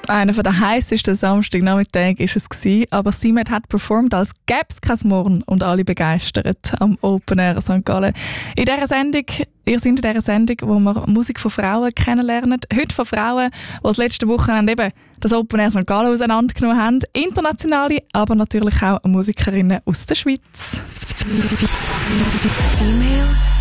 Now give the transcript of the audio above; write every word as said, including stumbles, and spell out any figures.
Einer der heissesten Samstagnachmittage war es gewesen, aber Simet hat performt, als gäbe es kein Morgen und alle begeistert am Open Air Sankt Gallen. In dieser Sendung, ihr seid in dieser Sendung, wo wir Musik von Frauen kennenlernen. Heute von Frauen, die das letzte Wochenende eben das Open Air Sankt Gallen auseinandergenommen haben. Internationale, aber natürlich auch Musikerinnen aus der Schweiz. E-Mail